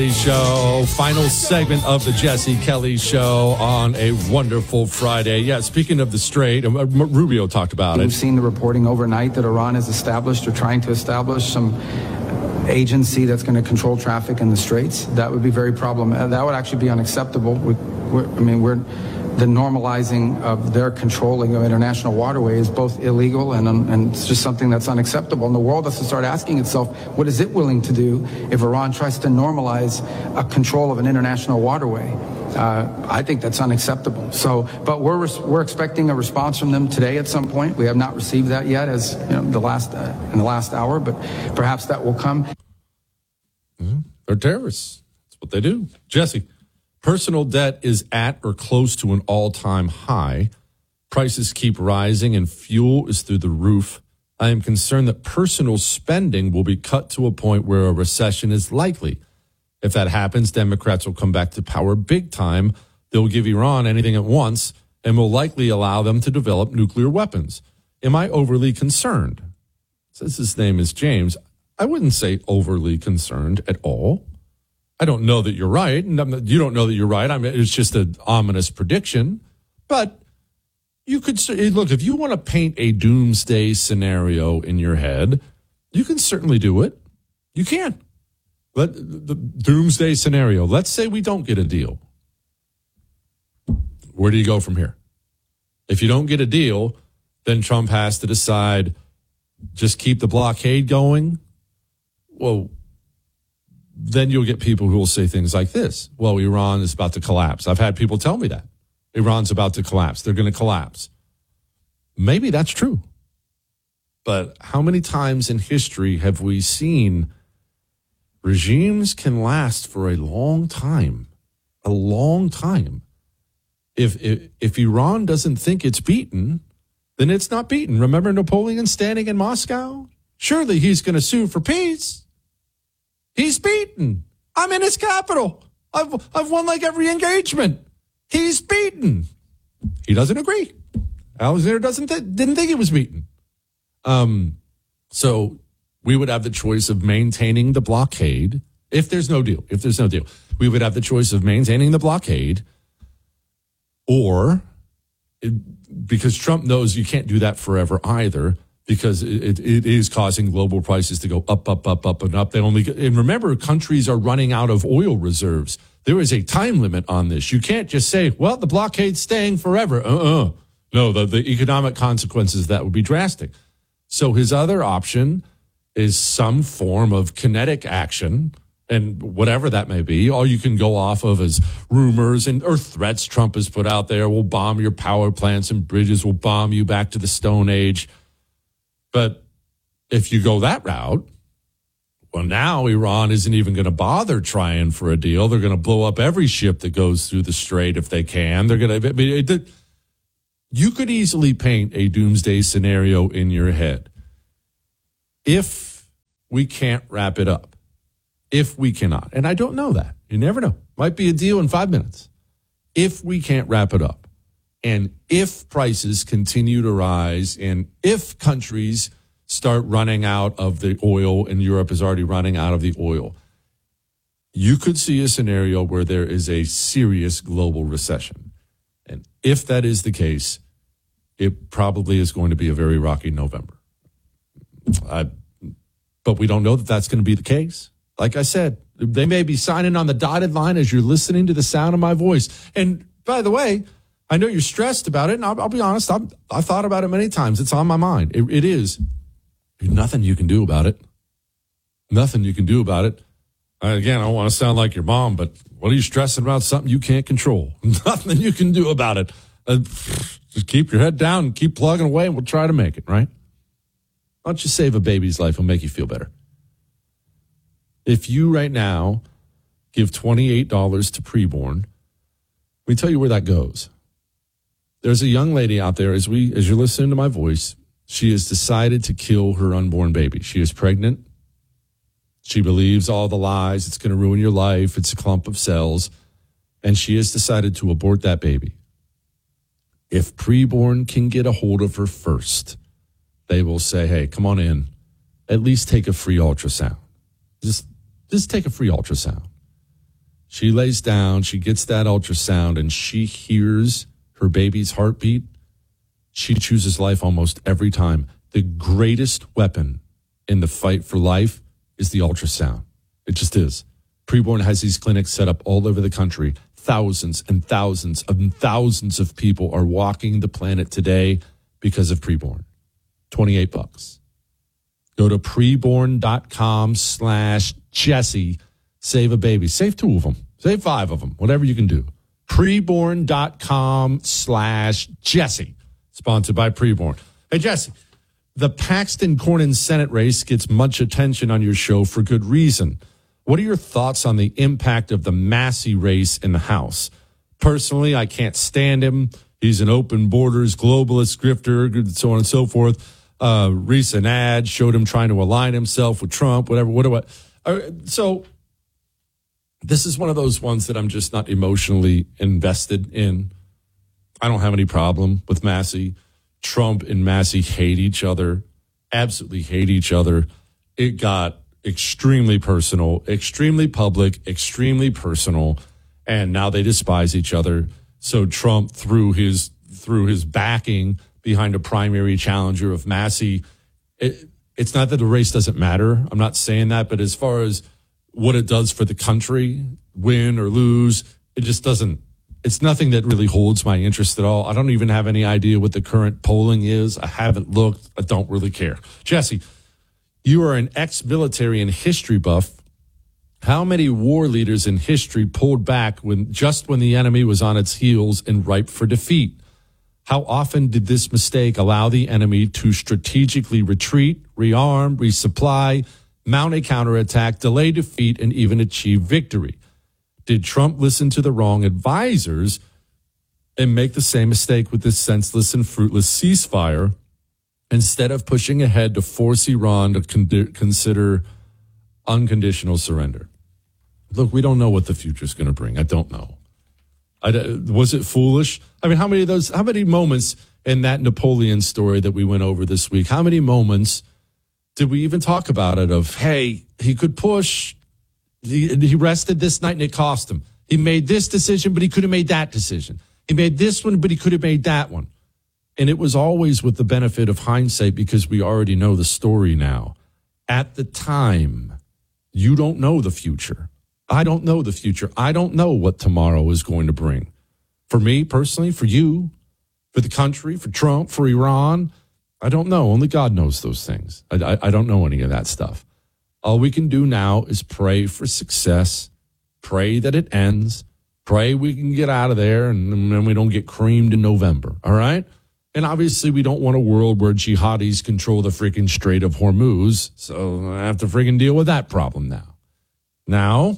Show, final segment of the Jesse Kelly Show on a wonderful Friday. Yeah, speaking of the Strait, Rubio talked about it. We've seen the reporting overnight that Iran has established or trying to establish some agency that's going to control traffic in the Straits. That would be very problematic. That would actually be unacceptable. The normalizing of their controlling of international waterways is both illegal and it's just something that's unacceptable. And the world has to start asking itself, what is it willing to do if Iran tries to normalize a control of an international waterway? I think that's unacceptable. So, but we're expecting a response from them today at some point. We have not received that yet, as you know, in the last hour, but perhaps that will come. They're terrorists. That's what they do. Jesse. Personal debt is at or close to an all-time high. Prices keep rising and fuel is through the roof. I am concerned that personal spending will be cut to a point where a recession is likely. If that happens, Democrats will come back to power big time. They'll give Iran anything it wants and will likely allow them to develop nuclear weapons. Am I overly concerned? Says his name is James. I wouldn't say overly concerned at all. I don't know that you're right. You don't know that you're right. I mean, it's just an ominous prediction. But you could look, if you want to paint a doomsday scenario in your head, you can certainly do it. You can. But the doomsday scenario, let's say we don't get a deal. Where do you go from here? If you don't get a deal, then Trump has to decide, just keep the blockade going. Well, then you'll get people who will say things like this. Well, Iran is about to collapse. I've had people tell me that. Iran's about to collapse. They're going to collapse. Maybe that's true. But how many times in history have we seen regimes can last for a long time? A long time. If Iran doesn't think it's beaten, then it's not beaten. Remember Napoleon standing in Moscow? Surely he's going to sue for peace. He's beaten. I'm in his capital. I've won like every engagement. He's beaten. He doesn't agree. Alexander didn't think he was beaten. So we would have the choice of maintaining the blockade if there's no deal. We would have the choice of maintaining the blockade, or because Trump knows you can't do that forever either. Because it is causing global prices to go up, and up. And remember, countries are running out of oil reserves. There is a time limit on this. You can't just say, well, the blockade's staying forever. No, the economic consequences, that would be drastic. So his other option is some form of kinetic action, and whatever that may be. All you can go off of is rumors or threats Trump has put out there. We'll bomb your power plants and bridges. We'll bomb you back to the Stone Age. But if you go that route, well, now Iran isn't even going to bother trying for a deal. They're going to blow up every ship that goes through the Strait if they can. They're going to. You could easily paint a doomsday scenario in your head if we can't wrap it up. If we cannot, and I don't know that. You never know. Might be a deal in 5 minutes. If we can't wrap it up. And if prices continue to rise, and if countries start running out of the oil, and Europe is already running out of the oil, you could see a scenario where there is a serious global recession. And if that is the case, it probably is going to be a very rocky November. But we don't know that that's going to be the case. Like I said, they may be signing on the dotted line as you're listening to the sound of my voice. And by the way, I know you're stressed about it, and I'll be honest, I've thought about it many times. It's on my mind. It is. There's nothing you can do about it. Nothing you can do about it. Again, I don't want to sound like your mom, but what are you stressing about? Something you can't control. Nothing you can do about it. Just keep your head down and keep plugging away, and we'll try to make it, right? Why don't you save a baby's life? It'll make you feel better. If you right now give $28 to preborn, let me tell you where that goes. There's a young lady out there, as you're listening to my voice, she has decided to kill her unborn baby. She is pregnant. She believes all the lies. It's going to ruin your life. It's a clump of cells. And she has decided to abort that baby. If preborn can get a hold of her first, they will say, hey, come on in. At least take a free ultrasound. Just take a free ultrasound. She lays down, she gets that ultrasound, and she hears her baby's heartbeat. She chooses life almost every time. The greatest weapon in the fight for life is the ultrasound. It just is. Preborn has these clinics set up all over the country. Thousands and thousands and thousands of people are walking the planet today because of Preborn. $28. Go to preborn.com/Jesse. Save a baby. Save 2 of them. Save 5 of them. Whatever you can do. Preborn.com/Jesse. Sponsored by Preborn. Hey, Jesse, the Paxton Cornyn Senate race gets much attention on your show for good reason. What are your thoughts on the impact of the Massey race in the House? Personally, I can't stand him. He's an open borders, globalist, grifter, so on and so forth. Recent ad showed him trying to align himself with Trump, whatever. So this is one of those ones that I'm just not emotionally invested in. I don't have any problem with Massey. Trump and Massey hate each other, absolutely hate each other. It got extremely personal, extremely public, extremely personal, and now they despise each other. So Trump threw his backing behind a primary challenger of Massey. It's not that the race doesn't matter. I'm not saying that, but as far as what it does for the country, win or lose, it just doesn't. It's nothing that really holds my interest at all. I don't even have any idea what the current polling is. I haven't looked. I don't really care. Jesse, you are an ex-military and history buff. How many war leaders in history pulled back when the enemy was on its heels and ripe for defeat? How often did this mistake allow the enemy to strategically retreat, rearm, resupply, mount a counterattack, delay defeat, and even achieve victory? Did Trump listen to the wrong advisors and make the same mistake with this senseless and fruitless ceasefire instead of pushing ahead to force Iran to consider unconditional surrender? Look, we don't know what the future is going to bring. I don't know. Was it foolish? I mean, how many moments in that Napoleon story that we went over this week, how many moments did we even talk about it of, hey, he could push, he rested this night and it cost him. He made this decision, but he could have made that decision. He made this one, but he could have made that one. And it was always with the benefit of hindsight because we already know the story now. At the time, you don't know the future. I don't know the future. I don't know what tomorrow is going to bring. For me personally, for you, for the country, for Trump, for Iran, I don't know. Only God knows those things. I don't know any of that stuff. All we can do now is pray for success, pray that it ends, pray we can get out of there and then we don't get creamed in November, all right? And obviously we don't want a world where jihadis control the freaking Strait of Hormuz, so I have to freaking deal with that problem now. Now,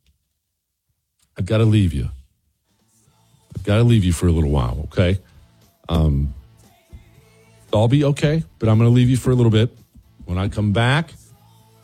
I've got to leave you. I've got to leave you for a little while, okay? I'll be okay, but I'm going to leave you for a little bit. When I come back,